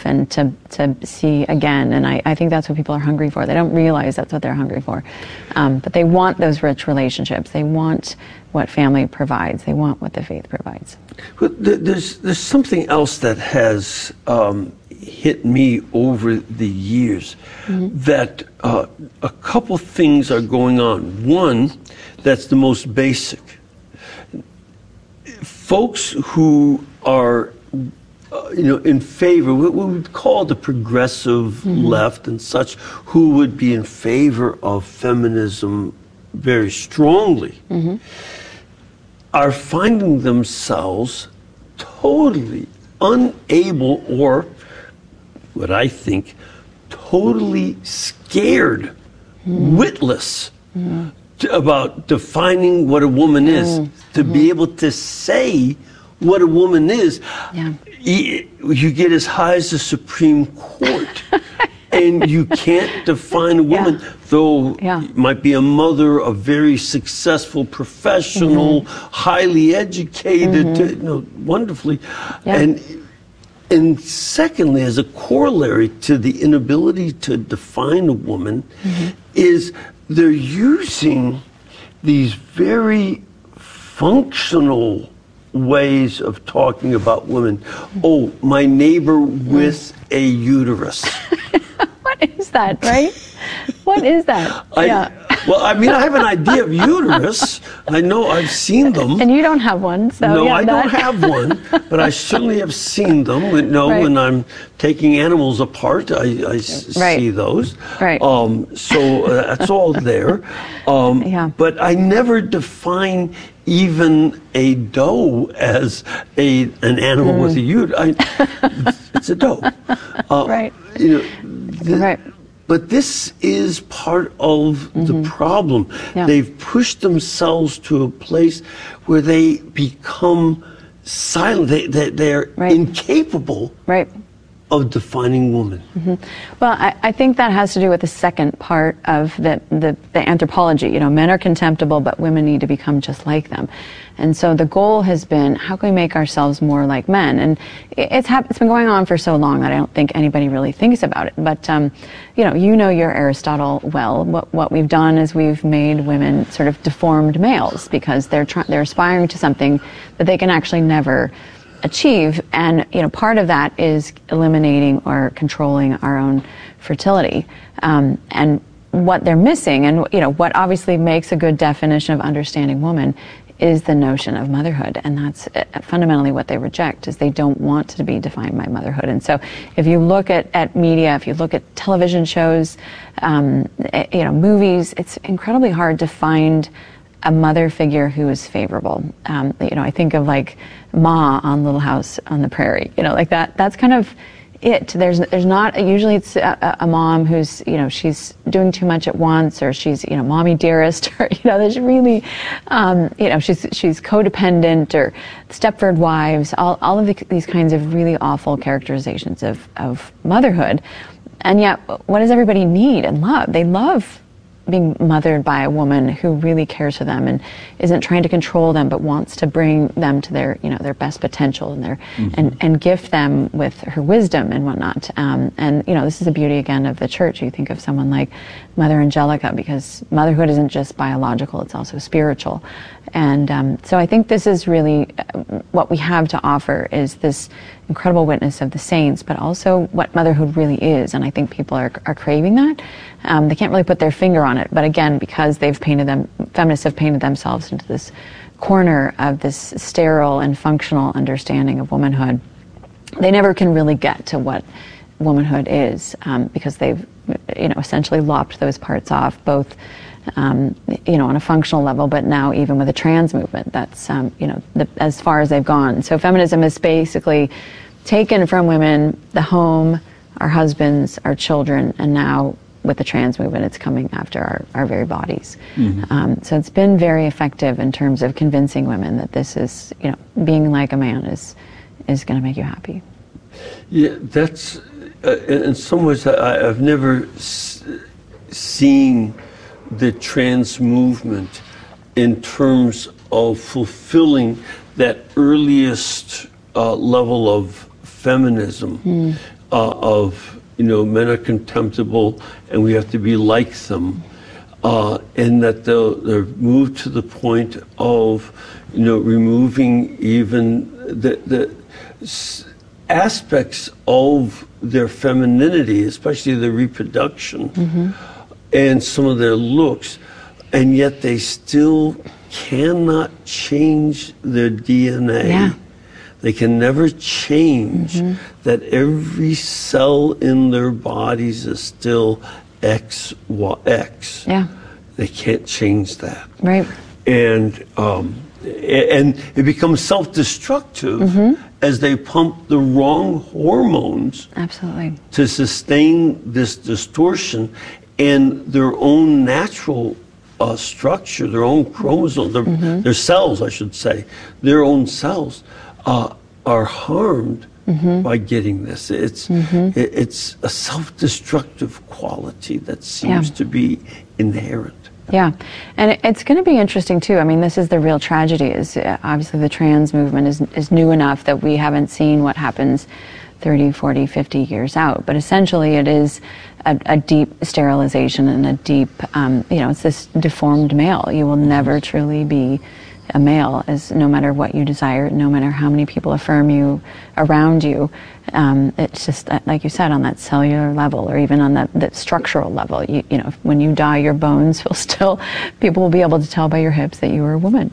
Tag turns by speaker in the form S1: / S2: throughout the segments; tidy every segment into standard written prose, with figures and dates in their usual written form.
S1: enough and to see again. And I think that's what people are hungry for. They don't realize that's what they're hungry for. But they want those rich relationships. They want what family provides. They want what the faith provides.
S2: But there's something else that has hit me over the years, that a couple things are going on. One, that's the most basic. Folks who are in favor, what we would call the progressive left and such, who would be in favor of feminism very strongly, are finding themselves totally unable, or what I think, totally scared, witless about defining what a woman is. To be able to say what a woman is, you get as high as the Supreme Court. And you can't define a woman, though you might be a mother, a very successful professional, highly educated, wonderfully. And secondly, as a corollary to the inability to define a woman, is they're using these very functional ways of talking about women. Oh, my neighbor with a uterus.
S1: What is that, right? What is that?
S2: Well, I mean, I have an idea of uterus. I know I've seen them.
S1: And you don't have one, so
S2: no, I don't have one, but I certainly have seen them. When I'm taking animals apart, I see those.
S1: Right.
S2: So that's all there. But I never define even a doe as an animal with a uterus. It's a doe.
S1: Right. Right.
S2: But this is part of the problem. They've pushed themselves to a place where they become silent. They're incapable of defining woman.
S1: Well, I think that has to do with the second part of the anthropology. Men are contemptible, but women need to become just like them. And so the goal has been, how can we make ourselves more like men? And it's been going on for so long that I don't think anybody really thinks about it. But, your Aristotle well. What we've done is we've made women sort of deformed males because they're aspiring to something that they can actually never achieve. And, part of that is eliminating or controlling our own fertility. And what they're missing, and, what obviously makes a good definition of understanding woman is the notion of motherhood. And that's fundamentally what they reject, is they don't want to be defined by motherhood. And so if you look at media, if you look at television shows, movies, it's incredibly hard to find a mother figure who is favorable. I think of like Ma on Little House on the Prairie, like that. That's kind of it. There's not, usually it's a mom who's, she's doing too much at once, or she's, mommy dearest, or, there's really, she's codependent, or Stepford Wives, all of these kinds of really awful characterizations of motherhood. And yet, what does everybody need and love? They love being mothered by a woman who really cares for them and isn't trying to control them, but wants to bring them to their, their best potential and their, and gift them with her wisdom and whatnot. And this is the beauty again of the church. You think of someone like Mother Angelica, because motherhood isn't just biological; it's also spiritual. And so I think this is really what we have to offer, is this incredible witness of the saints, but also what motherhood really is. And I think people are craving that. They can't really put their finger on it, but again, because feminists have painted themselves into this corner of this sterile and functional understanding of womanhood, they never can really get to what womanhood is, because they've, essentially lopped those parts off, both on a functional level, but now even with the trans movement, that's, as far as they've gone. So feminism is basically taken from women the home, our husbands, our children, and now with the trans movement, it's coming after our very bodies. So it's been very effective in terms of convincing women that this is, being like a man is going to make you happy.
S2: Yeah, that's, in some ways, I've never seen the trans movement in terms of fulfilling that earliest level of feminism. of, men are contemptible and we have to be like them, and that they're moved to the point of, removing even the aspects of their femininity, especially their reproduction, and some of their looks, and yet they still cannot change their DNA.
S1: Yeah.
S2: They can never change that every cell in their bodies is still XX.
S1: Yeah.
S2: They can't change that.
S1: Right.
S2: And it becomes self-destructive as they pump the wrong hormones.
S1: Absolutely.
S2: To sustain this distortion, and their own natural structure, their own chromosomes, their cells, I should say, their own cells are harmed by getting this. It's a self-destructive quality that seems to be inherent.
S1: Yeah, and it's going to be interesting too. I mean, this is the real tragedy. Is obviously the trans movement is new enough that we haven't seen what happens 30, 40, 50 years out. But essentially, it is a deep sterilization and a deep, it's this deformed male. You will never truly be a male, as no matter what you desire, no matter how many people affirm you around you. It's just, like you said, on that cellular level, or even on that structural level. When you die, your bones will still, people will be able to tell by your hips that you were a woman.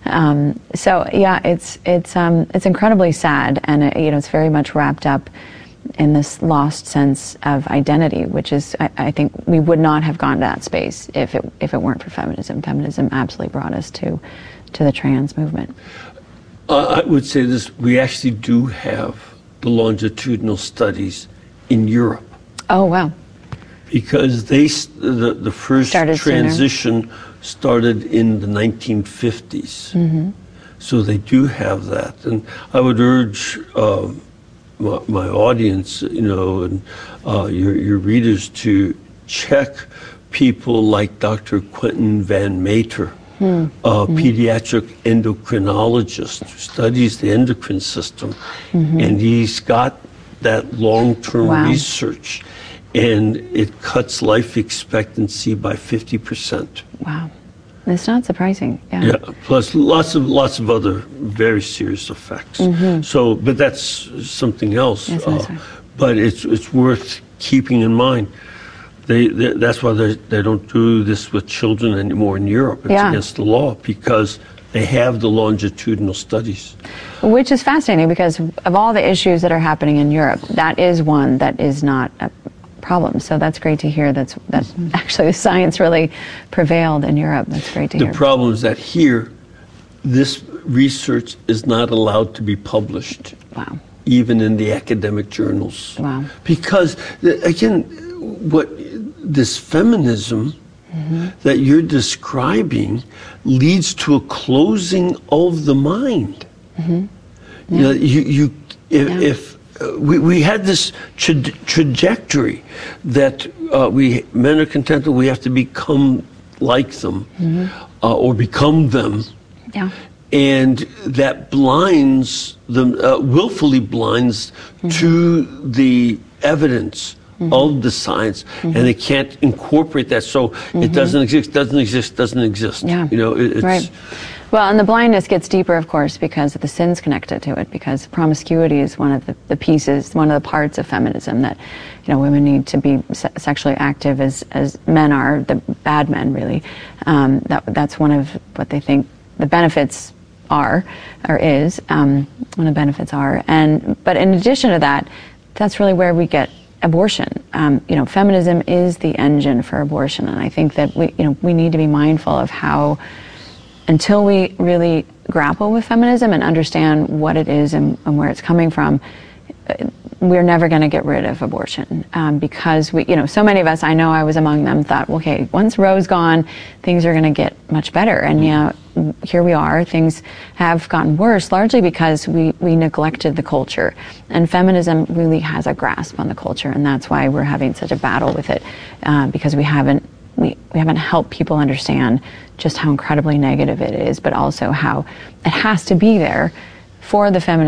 S1: So yeah, it's incredibly sad, and it's very much wrapped up in this lost sense of identity, which is, I think, we would not have gone to that space if it weren't for feminism. Feminism absolutely brought us to the trans movement.
S2: I would say this: we actually do have the longitudinal studies in Europe.
S1: Oh wow!
S2: Because the first transition started in the 1950s, so they do have that, and I would urge my audience, and your readers to check people like Dr. Quentin Van Meter, a pediatric endocrinologist who studies the endocrine system, and he's got that long-term research, and it cuts life expectancy by 50%.
S1: Wow. It's not surprising.
S2: Yeah. Plus lots of other very serious effects. So, but that's something else.
S1: Yes,
S2: but it's worth keeping in mind. That's why they don't do this with children anymore in Europe. It's against the law, because they have the longitudinal studies.
S1: Which is fascinating, because of all the issues that are happening in Europe, that is one that is not a problem. So that's great to hear. That actually the science really prevailed in Europe. That's great to hear.
S2: The problem is that here, this research is not allowed to be published.
S1: Wow.
S2: Even in the academic journals.
S1: Wow.
S2: Because, again, what this feminism that you're describing leads to a closing of the mind. If we had this trajectory that men are content that we have to become like them or become them.
S1: Yeah.
S2: And that blinds them, willfully blinds to the evidence of the science, and they can't incorporate that. So it doesn't exist.
S1: Yeah.
S2: It's
S1: right. Well, and the blindness gets deeper, of course, because of the sins connected to it, because promiscuity is one of the pieces, one of the parts of feminism that, women need to be sexually active as men are, the bad men, really. That's one of what they think the benefits are, or is, one of the benefits are. But in addition to that, that's really where we get abortion. Feminism is the engine for abortion, and I think that we need to be mindful of how, until we really grapple with feminism and understand what it is and where it's coming from, we're never going to get rid of abortion, because so many of us, I know I was among them, thought, okay, once Roe's gone, things are going to get much better. And here we are. Things have gotten worse, largely because we neglected the culture. And feminism really has a grasp on the culture, and that's why we're having such a battle with it, because we haven't helped people understand just how incredibly negative it is, but also how it has to be there for the feminist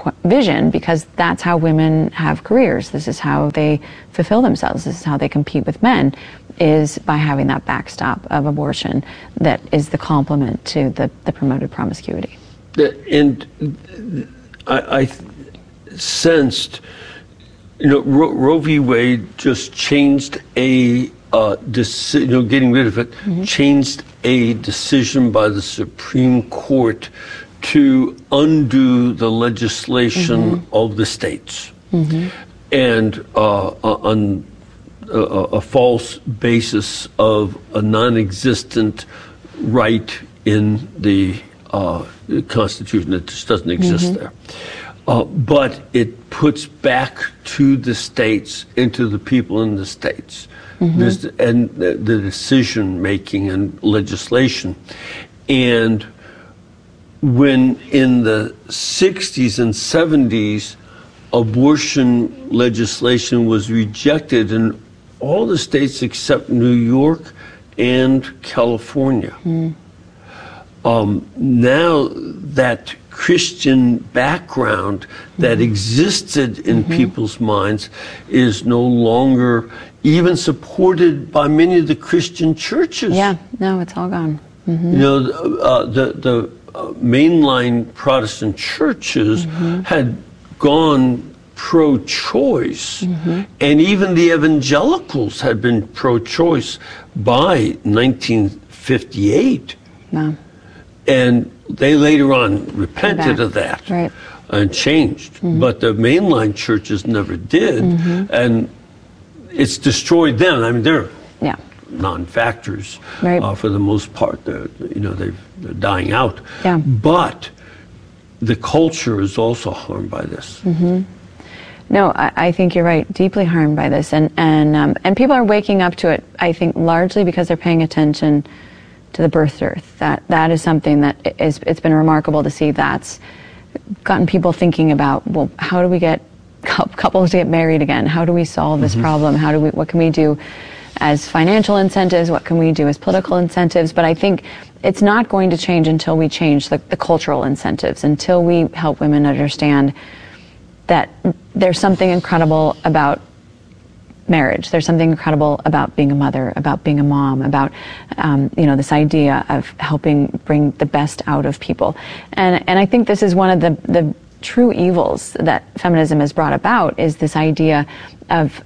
S1: vision, because that's how women have careers. This is how they fulfill themselves. This is how they compete with men, is by having that backstop of abortion that is the complement to the promoted promiscuity.
S2: And I sensed, Roe v. Wade just changed a decision, getting rid of it, changed a decision by the Supreme Court to undo the legislation of the states, and on a false basis of a non-existent right in the Constitution that just doesn't exist there. But it puts back to the states, into the people in the states, and the decision making and legislation. And when in the 60s and 70s, abortion legislation was rejected in all the states except New York and California. Now that Christian background that existed in people's minds is no longer even supported by many of the Christian churches.
S1: Yeah, no, it's all gone.
S2: The mainline Protestant churches had gone pro-choice, and even the evangelicals had been pro-choice by 1958.
S1: No.
S2: And they later on repented of that and changed. But the mainline churches never did, and it's destroyed them. I mean, they're non-factors for the most part. They're dying out.
S1: Yeah.
S2: But the culture is also harmed by this.
S1: No, I think you're right. Deeply harmed by this, and people are waking up to it. I think largely because they're paying attention to the birth dearth. That is something that it's been remarkable to see. That's gotten people thinking about, well, how do we get couples to get married again? How do we solve this problem? What can we do as financial incentives? What can we do as political incentives? But I think it's not going to change until we change the cultural incentives, until we help women understand that there's something incredible about marriage. There's something incredible about being a mother, about being a mom, about this idea of helping bring the best out of people. And I think this is one of the true evils that feminism has brought about, is this idea of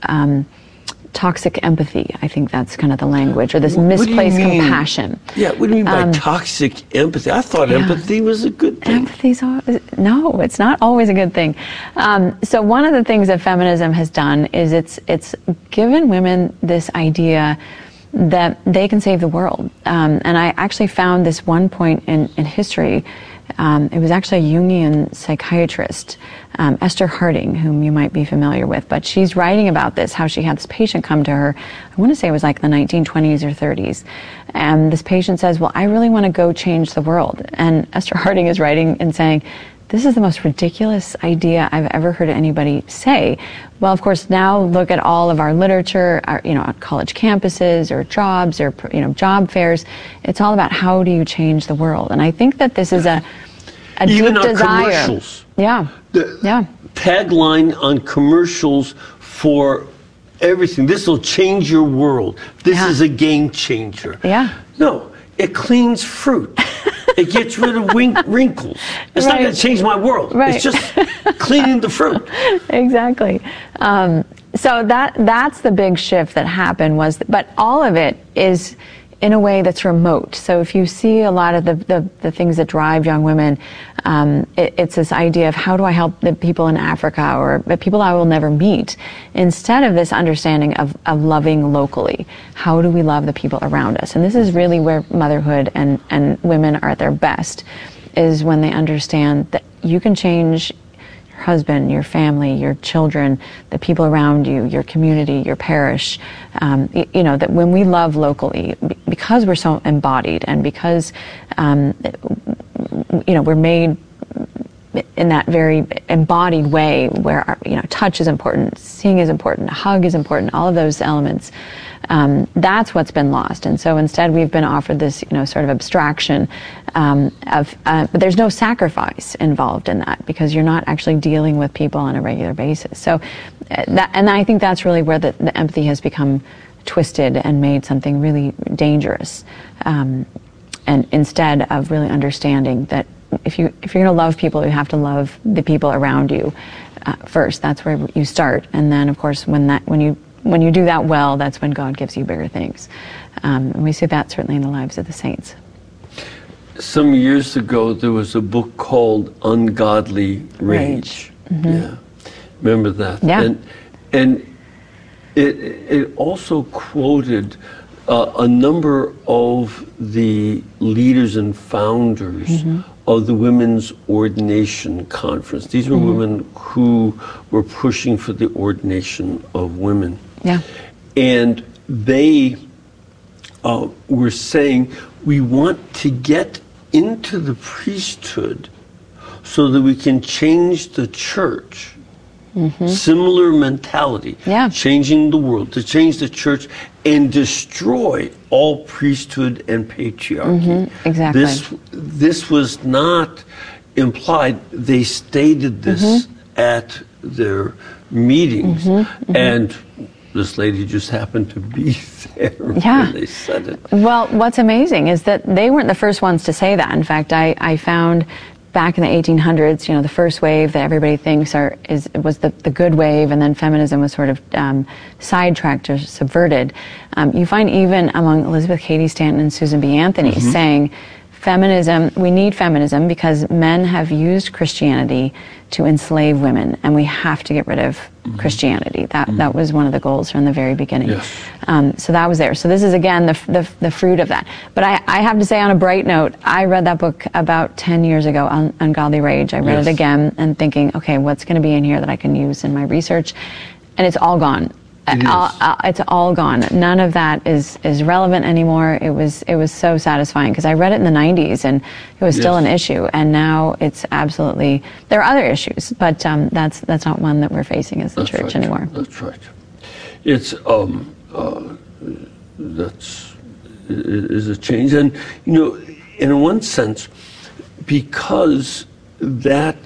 S1: toxic empathy. I think that's kind of the language, or this misplaced compassion.
S2: Yeah, what do you mean by toxic empathy? I thought empathy was a good thing.
S1: No, it's not always a good thing. So one of the things that feminism has done is it's given women this idea that they can save the world. And I actually found this one point in history. It was actually a Jungian psychiatrist, Esther Harding, whom you might be familiar with, but she's writing about this, how she had this patient come to her, I want to say it was like the 1920s or 30s, and this patient says, well, I really want to go change the world. And Esther Harding is writing and saying, this is the most ridiculous idea I've ever heard anybody say. Well, of course, now look at all of our literature, on college campuses or jobs or, job fairs. It's all about how do you change the world. And I think that this is a
S2: even
S1: deep
S2: on
S1: desire.
S2: Commercials.
S1: Yeah.
S2: Tagline on commercials for everything. This will change your world. This is a game changer.
S1: Yeah.
S2: No, it cleans fruit. It gets rid of wrinkles. It's not going to change my world. It's just cleaning the fruit.
S1: Exactly. So that's the big shift that happened but all of it is in a way that's remote. So if you see a lot of the things that drive young women, it's this idea of how do I help the people in Africa or the people I will never meet, instead of this understanding of loving locally. How do we love the people around us? And this is really where motherhood and women are at their best, is when they understand that you can change your husband, your family, your children, the people around you, your community, your parish. That when we love locally, because we're so embodied and because we're made in that very embodied way where our, touch is important, seeing is important, hug is important, all of those elements. That's what's been lost. And so instead we've been offered this, sort of abstraction but there's no sacrifice involved in that because you're not actually dealing with people on a regular basis. So and I think that's really where the empathy has become twisted and made something really dangerous. And instead of really understanding that if you're going to love people, you have to love the people around you first. That's where you start. And then, of course, when you do that well, that's when God gives you bigger things. And we see that certainly in the lives of the saints.
S2: Some years ago, there was a book called Ungodly Rage.
S1: Mm-hmm.
S2: Yeah, remember that?
S1: Yeah.
S2: And it also quoted a number of the leaders and founders mm-hmm. of the Women's Ordination Conference. These were mm-hmm. women who were pushing for the ordination of women.
S1: Yeah.
S2: And they were saying, we want to get into the priesthood so that we can change the church. Mm-hmm. Similar mentality,
S1: yeah.
S2: Changing the world, to change the church and destroy all priesthood and patriarchy.
S1: Mm-hmm. Exactly.
S2: This was not implied. They stated this mm-hmm. at their meetings, mm-hmm. Mm-hmm. and this lady just happened to be there when they said it.
S1: Well, what's amazing is that they weren't the first ones to say that. In fact, I found back in the 1800s, the first wave that everybody thinks was the good wave, and then feminism was sort of sidetracked or subverted. You find even among Elizabeth Cady Stanton and Susan B. Anthony mm-hmm. saying, we need feminism because men have used Christianity to enslave women, and we have to get rid of mm-hmm. Christianity. That was one of the goals from the very beginning.
S2: Yes.
S1: So that was there. So this is again the fruit of that. But I have to say, on a bright note, I read that book about 10 years ago, Ungodly Rage. I read
S2: yes.
S1: it again and thinking, okay, what's going to be in here that I can use in my research? And it's all gone. It's all gone. None of that is relevant anymore. It was so satisfying because I read it in the 90s and it was still an issue, and now it's absolutely. There are other issues, but that's not one that we're facing as the church anymore.
S2: That's right. It's it is a change, and in one sense, because that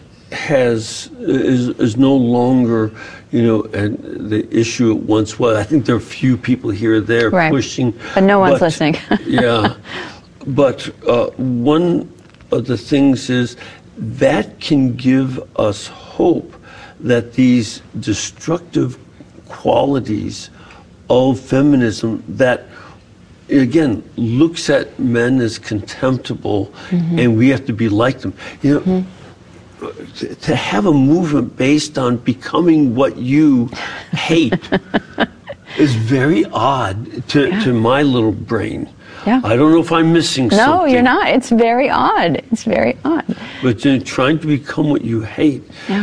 S2: is no longer and the issue it once was. I think there are a few people here or there
S1: right.
S2: pushing,
S1: but no one's listening.
S2: Yeah, but one of the things is that can give us hope that these destructive qualities of feminism that again looks at men as contemptible mm-hmm. and we have to be like them. Mm-hmm. To have a movement based on becoming what you hate is very odd to my little brain.
S1: Yeah.
S2: I don't know if I'm missing something.
S1: No, you're not. It's very odd. It's very odd.
S2: But trying to become what you hate,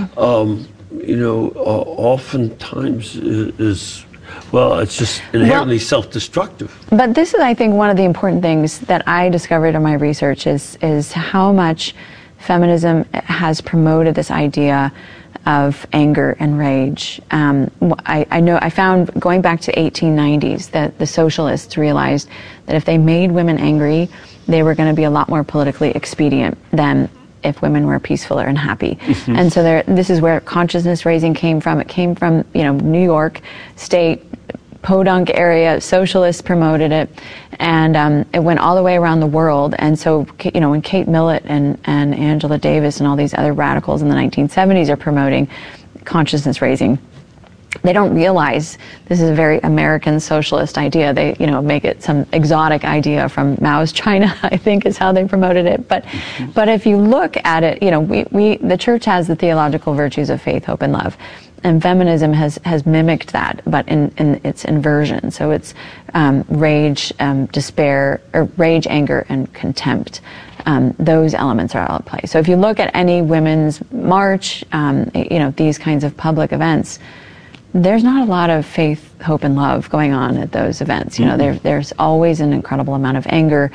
S2: oftentimes is, well, it's just inherently self-destructive.
S1: But this is, I think, one of the important things that I discovered in my research is how much feminism has promoted this idea of anger and rage. I found, going back to 1890s, that the socialists realized that if they made women angry, they were going to be a lot more politically expedient than if women were peaceful and happy. Mm-hmm. And so this is where consciousness raising came from. It came from New York State, Podunk area. Socialists promoted it, and it went all the way around the world. And so, when Kate Millett and Angela Davis and all these other radicals in the 1970s are promoting consciousness raising, they don't realize this is a very American socialist idea. They, make it some exotic idea from Mao's China, I think is how they promoted it. But if you look at it, the church has the theological virtues of faith, hope, and love. And feminism has mimicked that, but in its inversion. So it's rage, despair, or rage, anger, and contempt. Those elements are all at play. So if you look at any women's march, these kinds of public events, there's not a lot of faith, hope, and love going on at those events. There's always an incredible amount of anger.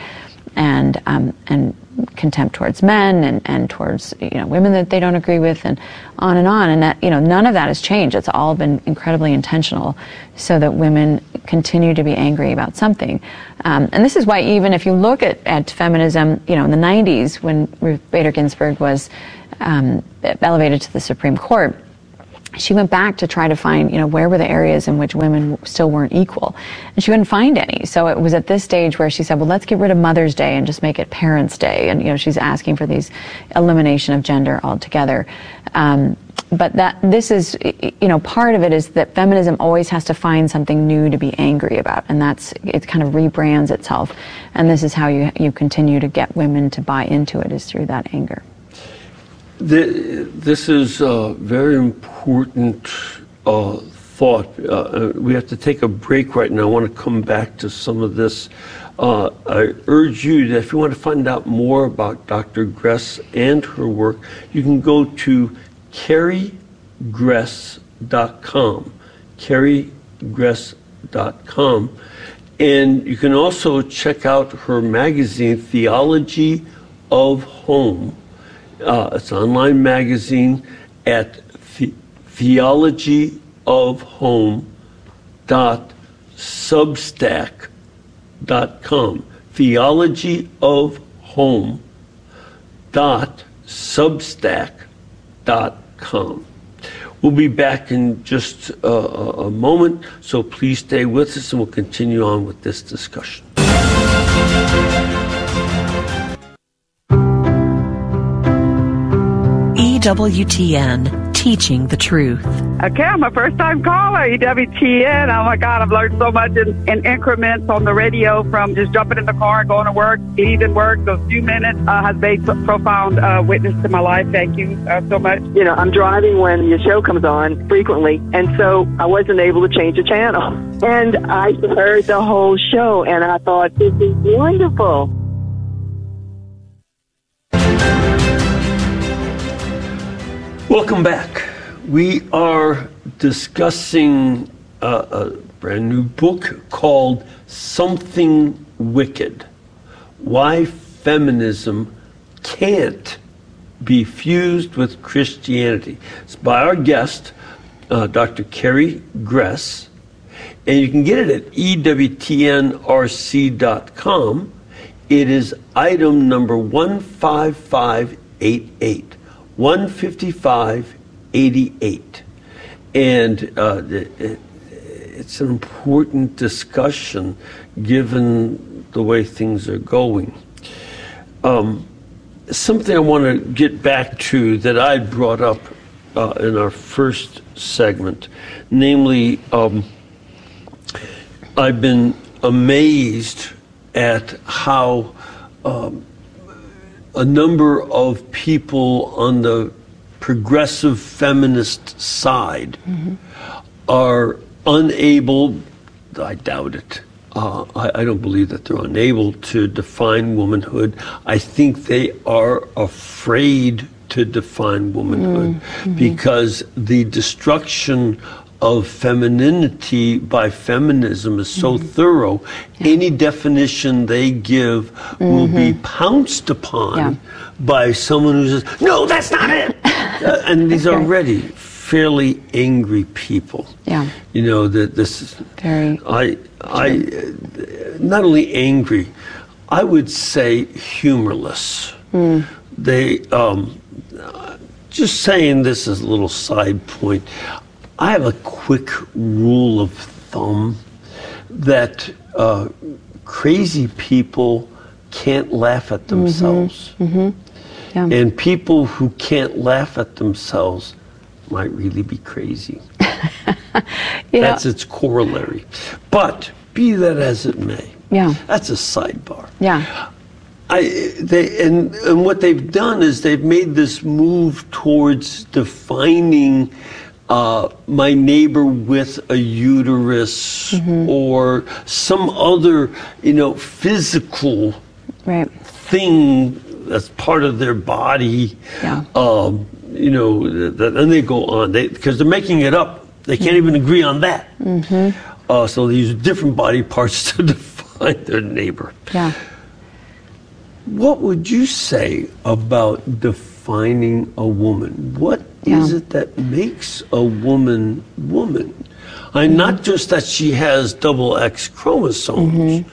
S1: and contempt towards men and towards women that they don't agree with, and on, and that none of that has changed. It's all been incredibly intentional, so that women continue to be angry about something. And this is why, even if you look at feminism, in the 90s when Ruth Bader Ginsburg was elevated to the Supreme Court, she went back to try to find, where were the areas in which women still weren't equal, and she couldn't find any. So it was at this stage where she said, well, let's get rid of Mother's Day and just make it Parents' Day. And, she's asking for these elimination of gender altogether. But this is, part of it is that feminism always has to find something new to be angry about, and it kind of rebrands itself. And this is how you continue to get women to buy into it, is through that anger.
S2: This is a very important thought. We have to take a break right now. I want to come back to some of this. I urge you that if you want to find out more about Dr. Gress and her work, you can go to carriegress.com, carriegress.com. And you can also check out her magazine, Theology of Home. It's an online magazine at theologyofhome.substack.com. theologyofhome.substack.com. We'll be back in just a moment, so please stay with us and we'll continue on with this discussion.
S3: EWTN, teaching the truth.
S4: Okay, I'm a first-time caller, EWTN. Oh, my God, I've learned so much in increments on the radio, from just jumping in the car and going to work, leaving work. Those few minutes has made profound witness to my life. Thank you so much.
S5: I'm driving when your show comes on frequently, and so I wasn't able to change the channel. And I heard the whole show, and I thought, this is wonderful.
S2: Welcome back. We are discussing a brand new book called Something Wicked: Why Feminism Can't Be Fused with Christianity. It's by our guest, Dr. Carrie Gress, and you can get it at EWTNRC.com. It is item number 15588. 15588, and it's an important discussion given the way things are going. Something I want to get back to that I brought up in our first segment, namely, I've been amazed at how a number of people on the progressive feminist side are unable, I doubt it, I don't believe that they're unable to define womanhood. I think they are afraid to define womanhood because the destruction of femininity by feminism is so thorough, any definition they give will be pounced upon by someone who says, no, that's not it. And these are already fairly angry people.
S1: Yeah.
S2: That this is
S1: very.
S2: I not only angry, I would say humorless. They just saying this as a little side point. I have a quick rule of thumb that crazy people can't laugh at themselves.
S1: Yeah.
S2: And people who can't laugh at themselves might really be crazy. That's its corollary. But be that as it may, that's a sidebar.
S1: Yeah.
S2: And what they've done is they've made this move towards defining my neighbor with a uterus or some other, physical thing that's part of their body. Yeah. And they go on because they're making it up. They can't even agree on that. So they use different body parts to define their neighbor.
S1: Yeah.
S2: what would you say about defining a woman? What is it that makes a woman woman? Not just that she has double X chromosomes,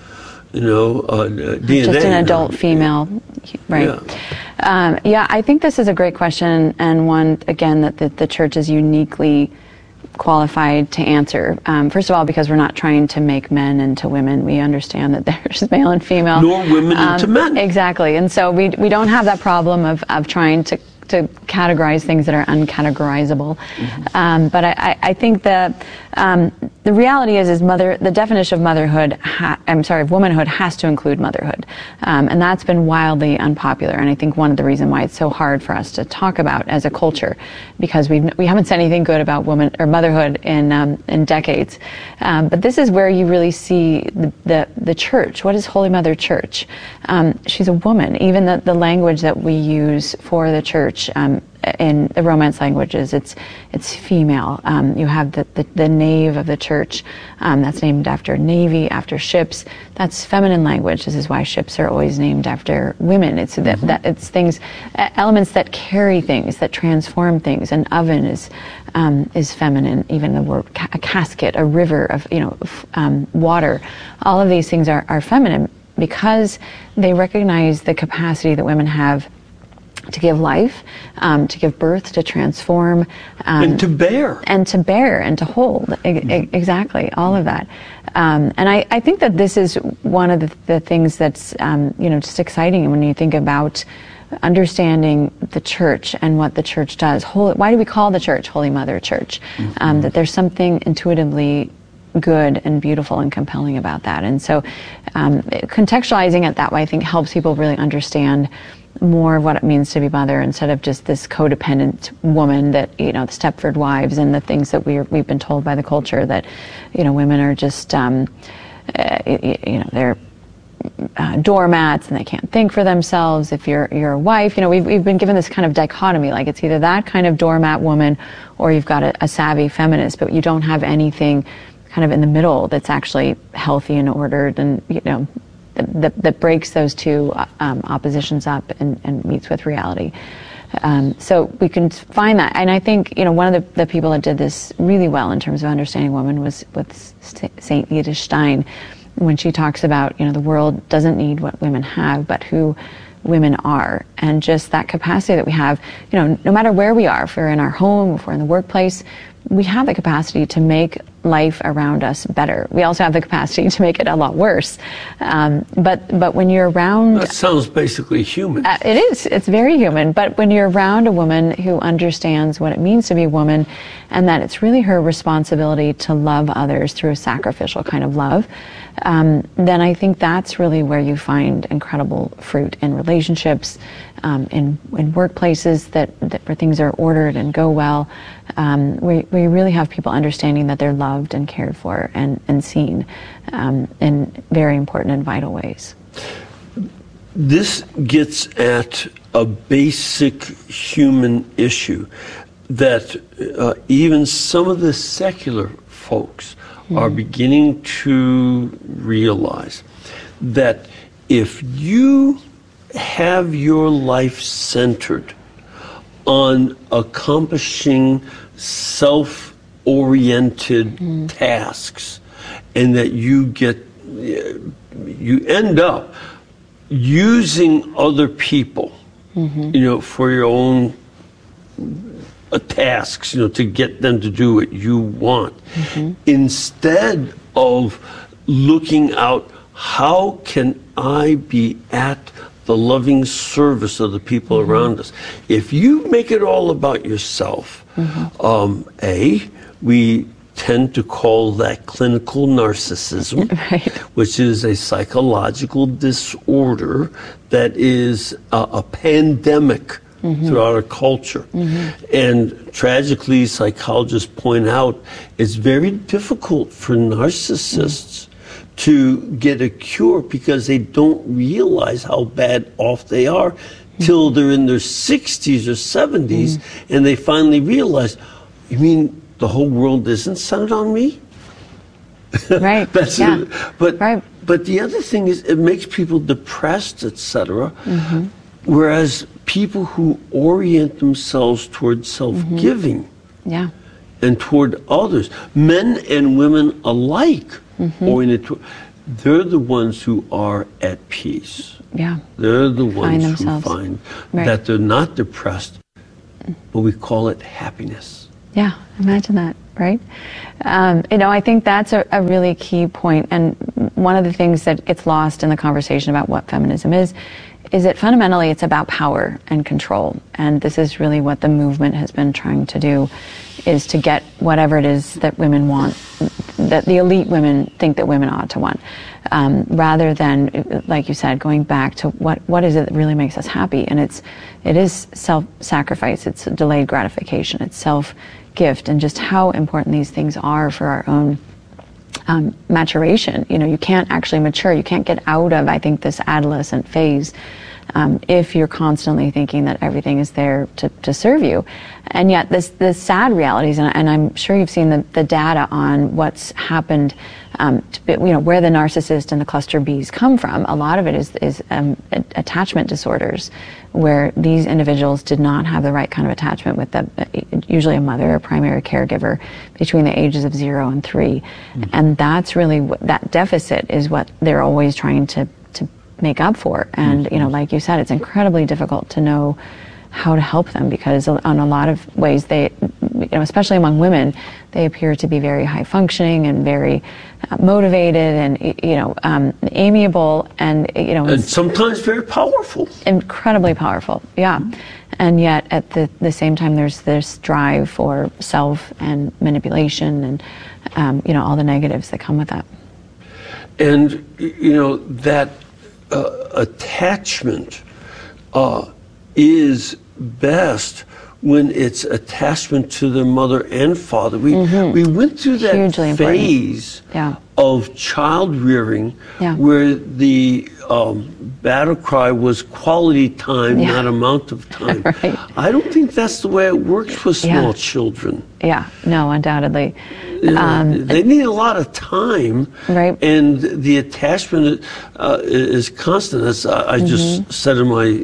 S2: DNA.
S1: Just an adult female, right? Yeah. I think this is a great question, and one, again, that the church is uniquely qualified to answer. First of all, because we're not trying to make men into women. We understand that there's male and female.
S2: Nor women into men.
S1: Exactly. And so we don't have that problem of trying to categorize things that are uncategorizable. But I think that the reality is the definition of motherhood, of womanhood has to include motherhood. And that's been wildly unpopular. And I think one of the reasons why it's so hard for us to talk about as a culture, because we haven't said anything good about woman or motherhood in decades. But this is where you really see the church. What is Holy Mother Church? She's a woman. Even the language that we use for the church in the Romance languages, it's female. You have the nave of the church, that's named after navy, after ships. That's feminine language. This is why ships are always named after women. It's that it's things, elements that carry things, that transform things. An oven is feminine. Even the word a casket, a river of water. All of these things are feminine because they recognize the capacity that women have to give life, to give birth, to transform.
S2: And to bear.
S1: And to hold. Exactly, all of that. And I think that this is one of the things that's, just exciting when you think about understanding the church and what the church does. Why do we call the church Holy Mother Church? That there's something intuitively good and beautiful and compelling about that. And so contextualizing it that way, I think, helps people really understand more of what it means to be mother, instead of just this codependent woman that, the Stepford Wives and the things that we've been told by the culture that, women are just, they're doormats and they can't think for themselves. If you're a wife, we've been given this kind of dichotomy, like it's either that kind of doormat woman or you've got a savvy feminist, but you don't have anything kind of in the middle that's actually healthy and ordered and, that breaks those two oppositions up and meets with reality. So we can find that. And I think, one of the people that did this really well in terms of understanding women was with St. Edith Stein, when she talks about, the world doesn't need what women have, but who women are. And just that capacity that we have, no matter where we are, if we're in our home, if we're in the workplace, we have the capacity to make life around us better. We also have the capacity to make it a lot worse. But when you're around...
S2: That sounds basically human.
S1: It is. It's very human. But when you're around a woman who understands what it means to be a woman, and that it's really her responsibility to love others through a sacrificial kind of love, then I think that's really where you find incredible fruit in relationships, in workplaces where things are ordered and go well, where you really have people understanding that they're loved and cared for and seen in very important and vital ways.
S2: This gets at a basic human issue that even some of the secular folks are beginning to realize, that if you have your life centered on accomplishing self-oriented tasks, and that you end up using other people, for your own tasks, to get them to do what you want, instead of looking out, how can I be at the loving service of the people around us? If you make it all about yourself, we tend to call that clinical narcissism, which is a psychological disorder that is a pandemic throughout our culture. And tragically, psychologists point out it's very difficult for narcissists to get a cure, because they don't realize how bad off they are till they're in their 60s or 70s, and they finally realize, you mean the whole world isn't centered on me?
S1: Right.
S2: But But the other thing is, it makes people depressed, etc. Whereas people who orient themselves toward self-giving
S1: Yeah.
S2: and toward others, men and women alike, oriented toward, they're the ones who are at peace.
S1: Yeah.
S2: They're the ones who
S1: themselves.
S2: find
S1: Right.
S2: that they're not depressed, but we call it happiness.
S1: Yeah, imagine that, right? I think that's a really key point. And one of the things that gets lost in the conversation about what feminism is that fundamentally it's about power and control. And this is really what the movement has been trying to do, is to get whatever it is that women want, that the elite women think that women ought to want, rather than, like you said, going back to what is it that really makes us happy. And it is self-sacrifice, it's delayed gratification, it's self-gift, and just how important these things are for our own maturation. You can't actually mature. You can't get out of, I think, this adolescent phase if you're constantly thinking that everything is there to serve you. And yet the sad realities, and I'm sure you've seen the data on what's happened, where the narcissist and the cluster Bs come from. A lot of it is attachment disorders, where these individuals did not have the right kind of attachment with usually a mother or primary caregiver between the ages of 0 and 3. And that's really that deficit is what they're always trying to make up for. And like you said, it's incredibly difficult to know how to help them, because on a lot of ways they, especially among women, they appear to be very high functioning and very motivated and amiable and
S2: and sometimes very powerful.
S1: Incredibly powerful, yeah. And yet at the same time, there's this drive for self and manipulation and all the negatives that come with that.
S2: And that attachment is best when it's attachment to their mother and father. We went through that
S1: Hugely
S2: phase of child rearing where the battle cry was quality time, not amount of time.
S1: Right.
S2: I don't think that's the way it works with small children.
S1: Yeah, no, undoubtedly.
S2: They need a lot of time,
S1: right?
S2: And the attachment is constant. As I just said in my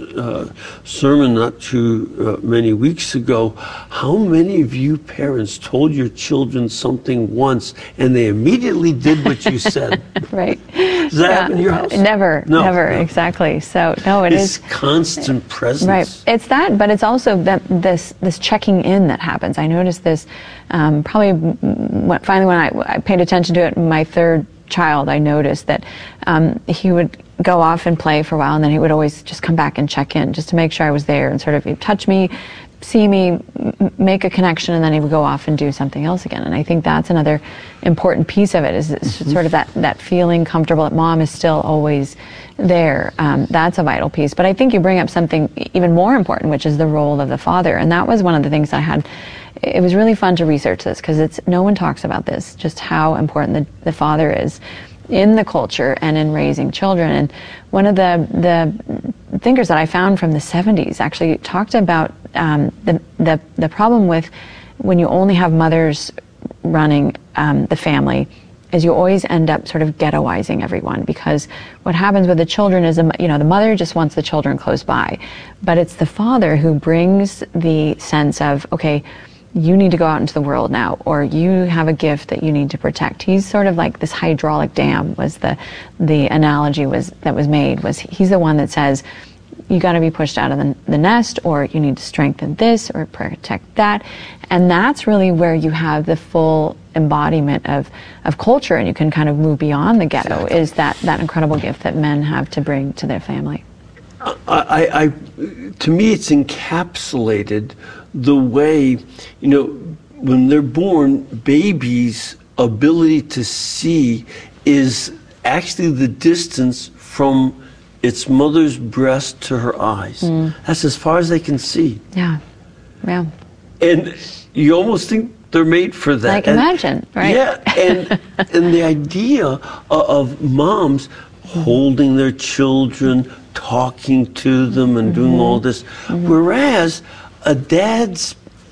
S2: sermon not too many weeks ago, how many of you parents told your children something once and they immediately did what you said?
S1: Right.
S2: Does that happen in your house?
S1: Never,
S2: no,
S1: exactly. So no,
S2: it's constant presence.
S1: Right. It's that, but it's also this checking in that happens. I noticed this finally when I paid attention to it. My third child, I noticed that he would go off and play for a while, and then he would always just come back and check in just to make sure I was there and sort of touch me, see me, make a connection, and then he would go off and do something else again. And I think that's another important piece of it, is sort of that feeling comfortable that mom is still always there. That's a vital piece. But I think you bring up something even more important, which is the role of the father. And that was one of the things I had. It was really fun to research this, because no one talks about this, just how important the father is in the culture and in raising children. And one of the thinkers that I found from the 70s actually talked about the problem with when you only have mothers running the family is you always end up sort of ghettoizing everyone, because what happens with the children is, the mother just wants the children close by, but it's the father who brings the sense of, okay, you need to go out into the world now, or you have a gift that you need to protect. He's sort of like this hydraulic dam, was the analogy that was made, was he's the one that says, you got to be pushed out of the nest, or you need to strengthen this or protect that. And that's really where you have the full embodiment of culture, and you can kind of move beyond the ghetto, is that incredible gift that men have to bring to their family.
S2: To me, it's encapsulated the way, when they're born, babies' ability to see is actually the distance from its mother's breast to her eyes. That's as far as they can see.
S1: Yeah.
S2: And you almost think they're made for that.
S1: Like, imagine, right?
S2: Yeah, and the idea of moms holding their children, talking to them, and doing all this, whereas a dad's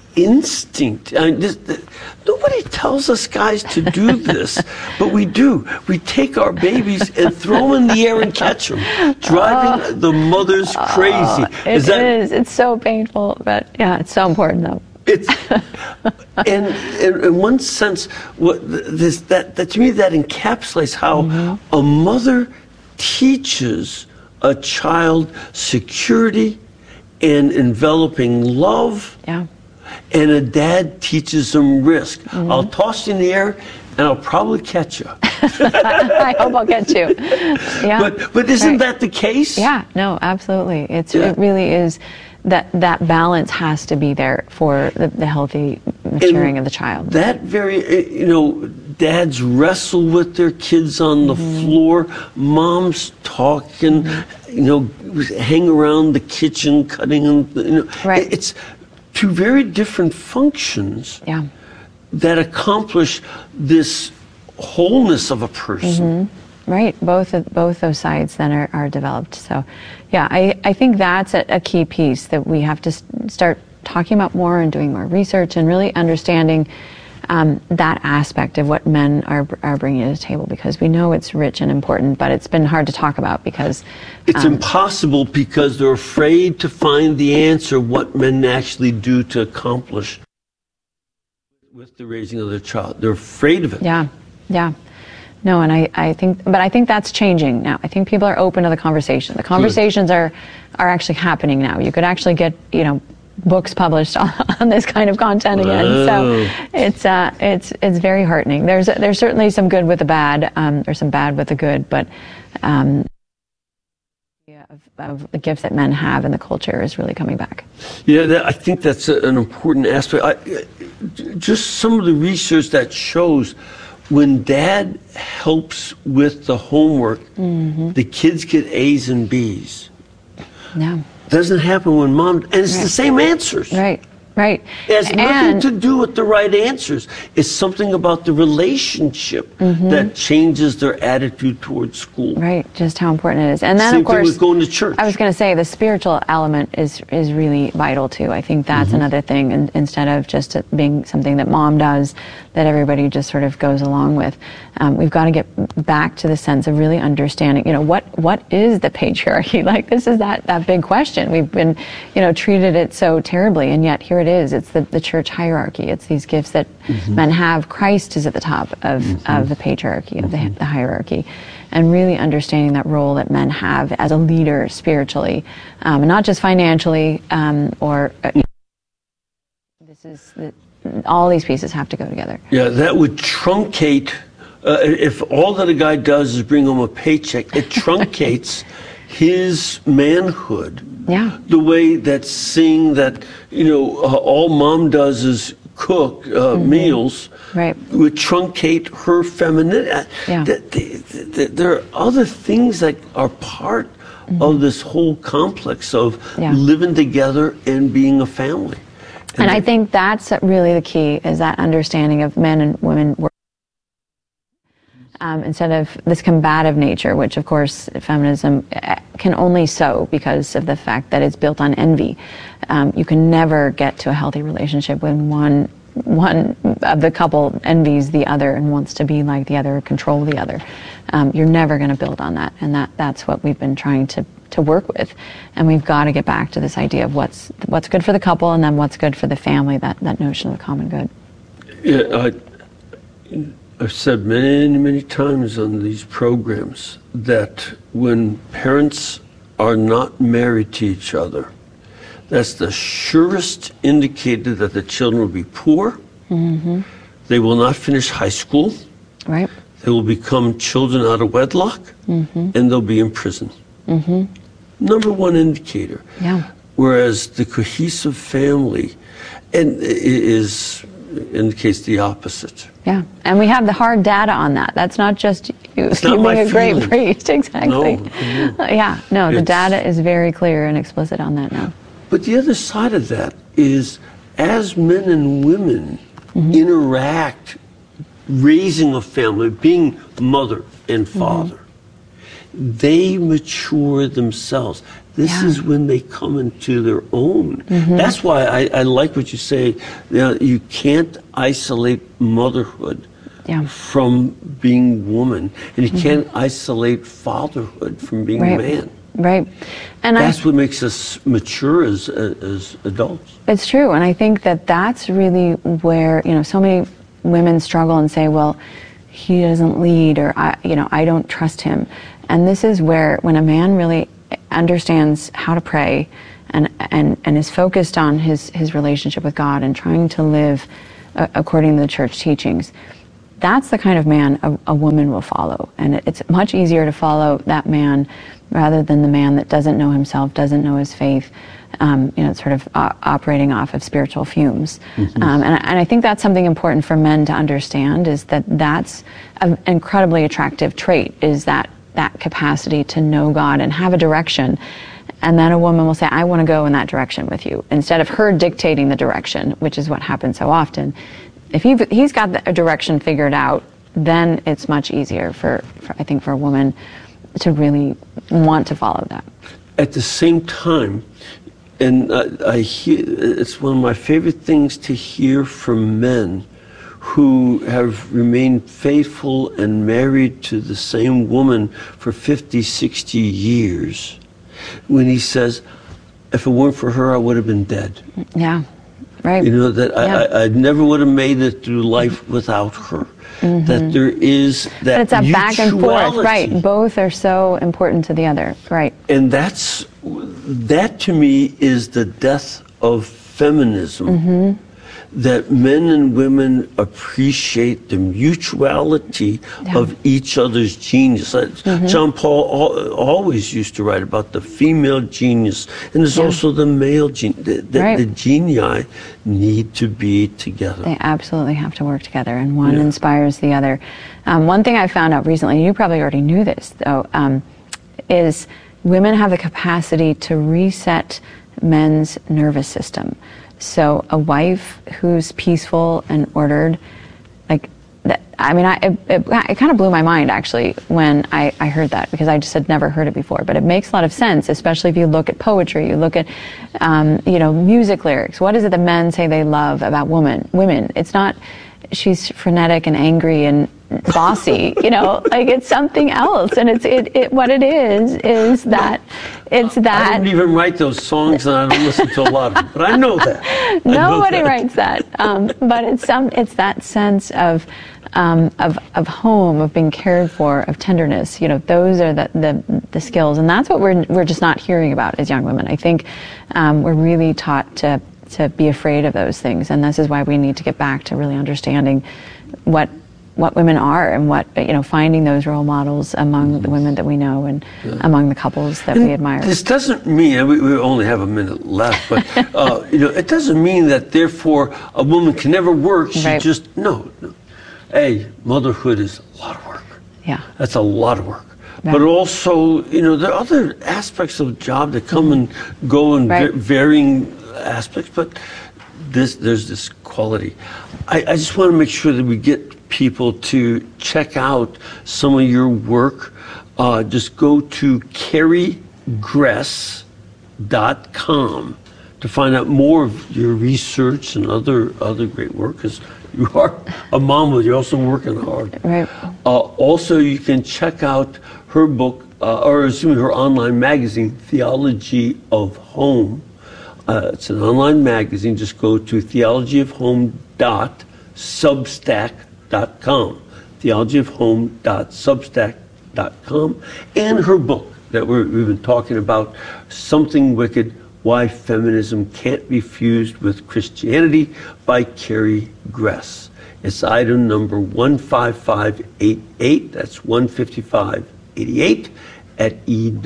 S2: instinct. Nobody tells us guys to do this, but we do. We take our babies and throw them in the air and catch them, driving the mothers crazy.
S1: It is. It's so painful, but yeah, it's so important though.
S2: It's and in one sense, that to me that encapsulates how a mother teaches a child security and enveloping love.
S1: Yeah.
S2: And a dad teaches them risk. I'll toss you in the air, and I'll probably catch you.
S1: I hope I'll catch you. Yeah.
S2: But isn't that the case?
S1: Yeah. No. Absolutely. It really is. That balance has to be there for the healthy maturing of the child.
S2: That very, dads wrestle with their kids on the floor. Moms talking, hang around the kitchen, cutting them.
S1: Right.
S2: It's two very different functions that accomplish this wholeness of a person.
S1: Right, both those sides then are developed. So, yeah, I think that's a key piece that we have to start talking about more and doing more research and really understanding that aspect of what men are bringing to the table, because we know it's rich and important, but it's been hard to talk about because
S2: it's impossible because they're afraid to find the answer what men actually do to accomplish with the raising of their child. They're afraid of it.
S1: Yeah. No, and I think that's changing now. I think people are open to the conversation. The conversations are actually happening now. You could actually get, books published on this kind of content again. So it's very heartening. There's certainly some good with the bad, or some bad with the good, but of the gifts that men have in the culture is really coming back.
S2: Yeah, I think that's an important aspect. Just some of the research that shows when dad helps with the homework, the kids get A's and B's.
S1: Yeah.
S2: Doesn't happen when mom, and it's the same answers.
S1: Right.
S2: It has nothing to do with the right answers. It's something about the relationship that changes their attitude towards school.
S1: Right, just how important it is. And then,
S2: Same
S1: of course,
S2: thing with going to church.
S1: I was going to say the spiritual element is really vital too. I think that's another thing, and instead of just it being something that mom does that everybody just sort of goes along with. We've got to get back to the sense of really understanding, what is the patriarchy? Like, this is that big question. We've been, treated it so terribly, and yet here it is. It's the church hierarchy. It's these gifts that men have. Christ is at the top of the patriarchy, of the hierarchy. And really understanding that role that men have as a leader spiritually, not just financially, all these pieces have to go together.
S2: Yeah, that would truncate, if all that a guy does is bring home a paycheck, it truncates his manhood.
S1: Yeah.
S2: The way that seeing that, all mom does is cook meals,
S1: right,
S2: would truncate her femininity.
S1: Yeah.
S2: There are other things that are part of this whole complex of living together and being a family.
S1: And I think that's really the key, is that understanding of men and women instead of this combative nature, which of course feminism can only sow because of the fact that it's built on envy. You can never get to a healthy relationship when one of the couple envies the other and wants to be like the other, or control the other. You're never going to build on that, and that's what we've been trying to work with. And we've got to get back to this idea of what's good for the couple, and then what's good for the family, that notion of the common good.
S2: Yeah, I've said many, many times on these programs that when parents are not married to each other, that's the surest indicator that the children will be poor. They will not finish high school.
S1: Right.
S2: They will become children out of wedlock, and they'll be in prison. Number one indicator.
S1: Yeah.
S2: Whereas the cohesive family indicates the opposite.
S1: Yeah, and we have the hard data on that. That's not just you being a great priest. Exactly. No. The data is very clear and explicit on that now.
S2: But the other side of that is, as men and women interact, raising a family, being mother and father, they mature themselves. This is when they come into their own. That's why I like what you say. You can't isolate motherhood from being woman, and you can't isolate fatherhood from being man.
S1: Right. And
S2: that's what makes us mature as adults.
S1: It's true, and I think that that's really where, so many women struggle and say, well, he doesn't lead, or I don't trust him. And this is where, when a man really understands how to pray and is focused on his relationship with God and trying to live according to the church teachings, that's the kind of man a woman will follow. And it's much easier to follow that man rather than the man that doesn't know himself, doesn't know his faith, sort of operating off of spiritual fumes. And I think that's something important for men to understand, is that's an incredibly attractive trait, is that capacity to know God and have a direction. And then a woman will say, I want to go in that direction with you, instead of her dictating the direction, which is what happens so often. If he's got a direction figured out, then it's much easier for I think, for a woman to really want to follow that.
S2: At the same time, and I hear, it's one of my favorite things to hear from men who have remained faithful and married to the same woman for 50, 60 years, when he says, if it weren't for her, I would have been dead.
S1: Yeah, right.
S2: I never would have made it through life without her. That there is that
S1: but it's a
S2: mutuality.
S1: Back and forth, right? Both are so important to the other, right?
S2: And that to me is the death of feminism. That men and women appreciate the mutuality of each other's genius. John Paul always used to write about the female genius, and there's also the male genius. The genii need to be together.
S1: They absolutely have to work together, and one inspires the other. One thing I found out recently, you probably already knew this, though, is women have the capacity to reset men's nervous system. So a wife who's peaceful and ordered, like that, I mean, it kind of blew my mind, actually, when I heard that, because I just had never heard it before. But it makes a lot of sense, especially if you look at poetry, you look at, music lyrics. What is it that men say they love about women? It's not, she's frenetic and angry and bossy, like it's something else. And what it is that it's that.
S2: I don't even write those songs, and I don't listen to a lot of them, but I know that.
S1: Nobody writes that. But it's that sense of home, of being cared for, of tenderness. Those are the skills, and that's what we're just not hearing about as young women. I think we're really taught to be afraid of those things, and this is why we need to get back to really understanding what women are, and finding those role models among the women that we know, and among the couples that we admire.
S2: This doesn't mean, we only have a minute left, but it doesn't mean that therefore a woman can never work. She just no. Hey, motherhood is a lot of work. Yeah, that's a lot of work. Right. But also, there are other aspects of the job that come and go in varying aspects, but there's this quality. I just want to make sure that we get people to check out some of your work. Just go to CarrieGress.com to find out more of your research and other great work, because you are a mom, but you're also working hard. Right. Also, you can check out her book, her online magazine, Theology of Home. It's an online magazine. Just go to theologyofhome.substack.com. theologyofhome.substack.com. And her book that we've been talking about, Something Wicked, Why Feminism Can't Be Fused with Christianity, by Carrie Gress. It's item number 15588. That's 15588 at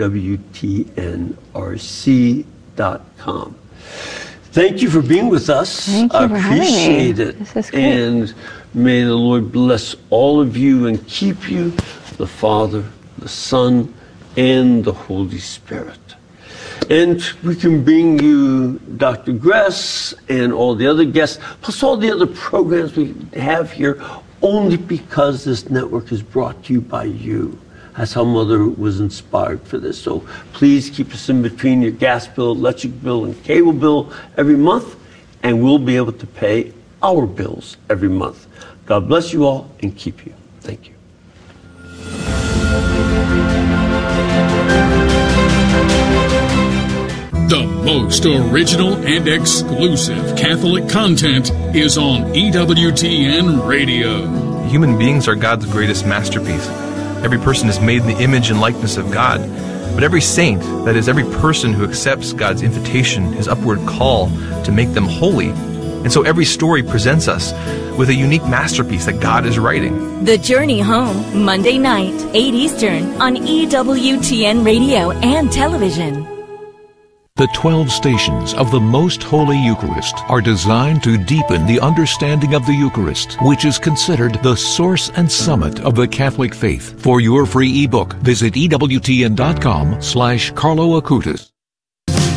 S2: EWTNRC.com. Thank you for being with us.
S1: Thank you for having me.
S2: I appreciate it.
S1: This is great.
S2: And may the Lord bless all of you and keep you, the Father, the Son, and the Holy Spirit. And we can bring you Dr. Gress and all the other guests, plus all the other programs we have here, only because this network is brought to you by you. as how Mother was inspired for this. So please keep us in between your gas bill, electric bill, and cable bill every month, and we'll be able to pay our bills every month. God bless you all and keep you. Thank you.
S6: The most original and exclusive Catholic content is on EWTN Radio.
S7: Human beings are God's greatest masterpiece. Every person is made in the image and likeness of God. But every saint, that is, every person who accepts God's invitation, his upward call to make them holy. And so every story presents us with a unique masterpiece that God is writing.
S8: The Journey Home, Monday night, 8 Eastern, on EWTN Radio and television.
S9: The 12 stations of the Most Holy Eucharist are designed to deepen the understanding of the Eucharist, which is considered the source and summit of the Catholic faith. For your free ebook, visit EWTN.com/Carlo Acutis.